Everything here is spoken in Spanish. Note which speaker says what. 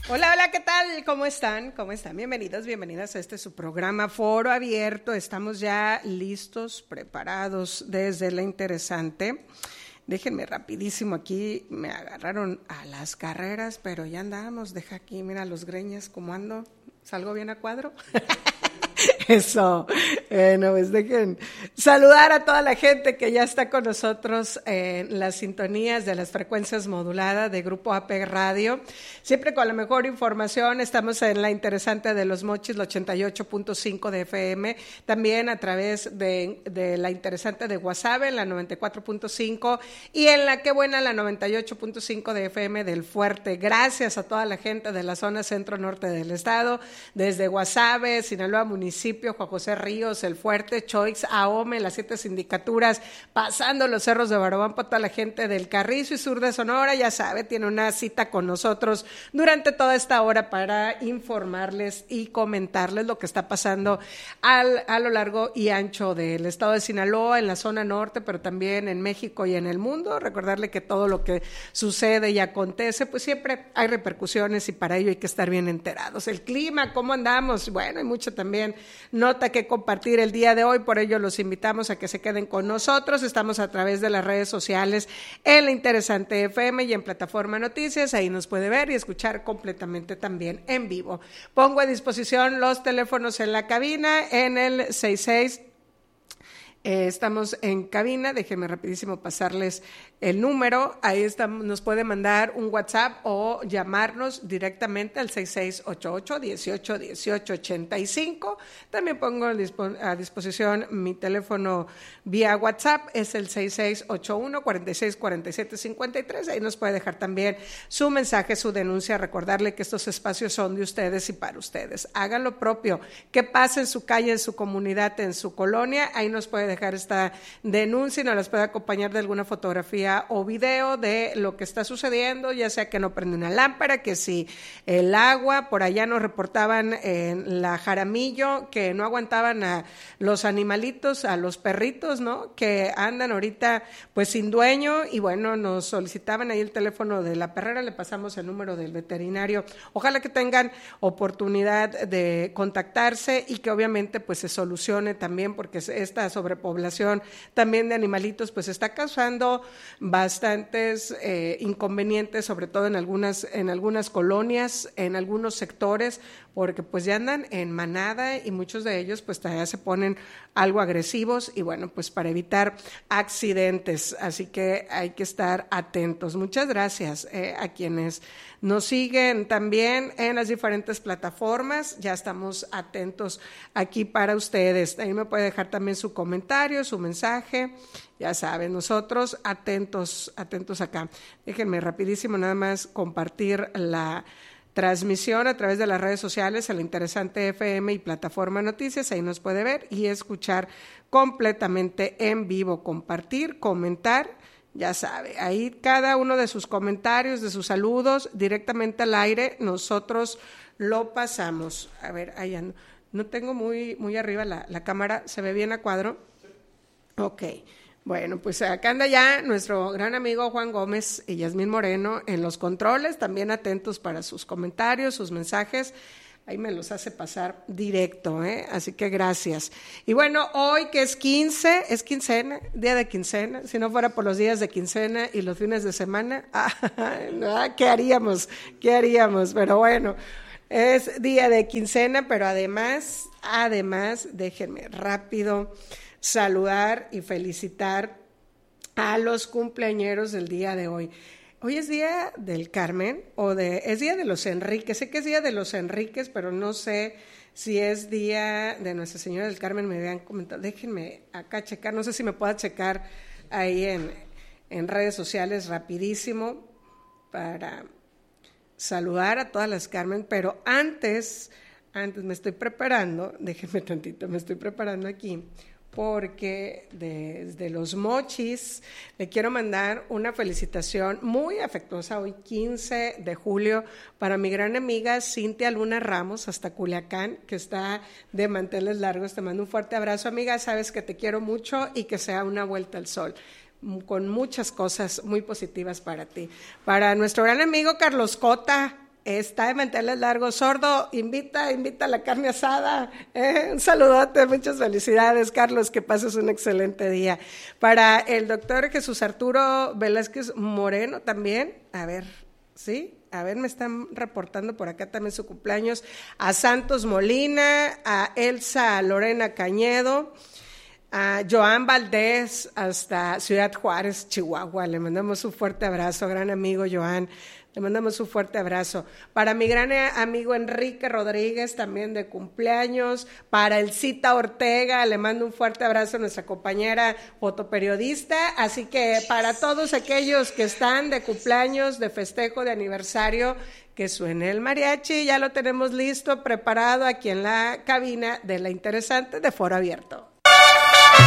Speaker 1: Hola, hola, ¿qué tal? ¿Cómo están? ¿Cómo están? Bienvenidos, bienvenidas a su programa Foro Abierto. Estamos ya listos, preparados desde La Interesante. Déjenme rapidísimo aquí, me agarraron a las carreras, pero ya andamos, deja aquí, mira los greñas, ¿cómo ando? ¿Salgo bien a cuadro? Eso, bueno, pues dejen saludar a toda la gente que ya está con nosotros en las sintonías de las frecuencias moduladas de Grupo AP Radio, siempre con la mejor información. Estamos en La Interesante de Los Mochis, la 88.5 de FM, también a través de La Interesante de Guasave, en la 94.5, y en la Qué Buena, la 98.5 de FM del Fuerte. Gracias a toda la gente de la zona centro-norte del estado, desde Guasave, Sinaloa, municipio, Juan José Ríos, El Fuerte, Choix, Ahome, las 7 sindicaturas, pasando los cerros de Barobampo, toda la gente del Carrizo y sur de Sonora, ya sabe, tiene una cita con nosotros durante toda esta hora para informarles y comentarles lo que está pasando a lo largo y ancho del estado de Sinaloa, en la zona norte, pero también en México y en el mundo. Recordarle que todo lo que sucede y acontece, pues siempre hay repercusiones y para ello hay que estar bien enterados. El clima, ¿cómo andamos? Bueno, hay mucho también nota que compartir el día de hoy, por ello los invitamos a que se queden con nosotros. Estamos a través de las redes sociales en La Interesante FM y en Plataforma Noticias, ahí nos puede ver y escuchar completamente también en vivo. Pongo a disposición los teléfonos en la cabina en el 66. Estamos en cabina, déjenme rapidísimo pasarles el número, ahí nos puede mandar un WhatsApp o llamarnos directamente al 6688-181885. También pongo a disposición mi teléfono vía WhatsApp, es el 6681-464753, ahí nos puede dejar también su mensaje, su denuncia, recordarle que estos espacios son de ustedes y para ustedes. Hagan lo propio, que pase en su calle, en su comunidad, en su colonia, ahí nos puede dejar esta denuncia y nos las puede acompañar de alguna fotografía o video de lo que está sucediendo, ya sea que no prende una lámpara, que si el agua, por allá nos reportaban en la Jaramillo que no aguantaban a los animalitos, a los perritos, ¿no? Que andan ahorita pues sin dueño y bueno, nos solicitaban ahí el teléfono de la perrera, le pasamos el número del veterinario. Ojalá que tengan oportunidad de contactarse y que obviamente pues se solucione también, porque esta sobrepoblación también de animalitos pues está causando bastantes inconvenientes, sobre todo en algunas colonias, en algunos sectores, porque pues ya andan en manada y muchos de ellos pues todavía se ponen algo agresivos y bueno, pues para evitar accidentes, así que hay que estar atentos. Muchas gracias a quienes nos siguen también en las diferentes plataformas, ya estamos atentos aquí para ustedes. Ahí me puede dejar también su comentario, su mensaje, ya saben, nosotros atentos acá. Déjenme rapidísimo nada más compartir la transmisión a través de las redes sociales, a La Interesante FM y Plataforma Noticias, ahí nos puede ver y escuchar completamente en vivo, compartir, comentar, ya sabe, ahí cada uno de sus comentarios, de sus saludos, directamente al aire, nosotros lo pasamos. A ver, ahí ando. No tengo muy arriba la cámara, ¿se ve bien a cuadro? Ok. Bueno, pues acá anda ya nuestro gran amigo Juan Gómez y Yasmín Moreno en los controles, también atentos para sus comentarios, sus mensajes, ahí me los hace pasar directo, así que gracias. Y bueno, hoy que es quincena, día de quincena, si no fuera por los días de quincena y los fines de semana, ¿qué haríamos? Pero bueno, es día de quincena, pero además, déjenme rápido saludar y felicitar a los cumpleañeros del día de hoy. Hoy es día del Carmen es día de los Enríquez. Sé que es día de los Enríquez, pero no sé si es día de Nuestra Señora del Carmen. Me habían comentado. Déjenme acá checar. No sé si me pueda checar ahí en redes sociales rapidísimo para saludar a todas las Carmen. Pero antes me estoy preparando. Déjenme tantito. Me estoy preparando aquí, porque desde Los Mochis le quiero mandar una felicitación muy afectuosa hoy 15 de julio para mi gran amiga Cintia Luna Ramos hasta Culiacán, que está de manteles largos. Te mando un fuerte abrazo, amiga, sabes que te quiero mucho y que sea una vuelta al sol con muchas cosas muy positivas para ti. Para nuestro gran amigo Carlos Cota, está de mantenerles largos. Sordo, invita a la carne asada. Un saludote, muchas felicidades, Carlos, que pases un excelente día. Para el doctor Jesús Arturo Velázquez Moreno también, a ver, ¿sí? A ver, me están reportando por acá también su cumpleaños. A Santos Molina, a Elsa Lorena Cañedo, a Joan Valdés hasta Ciudad Juárez, Chihuahua. Le mandamos un fuerte abrazo, gran amigo Joan. Le mandamos un fuerte abrazo. Para mi gran amigo Enrique Rodríguez, también de cumpleaños. Para Elcita Ortega, le mando un fuerte abrazo a nuestra compañera fotoperiodista. Así que para todos aquellos que están de cumpleaños, de festejo, de aniversario, que suene el mariachi. Ya lo tenemos listo, preparado aquí en la cabina de La Interesante de Foro Abierto.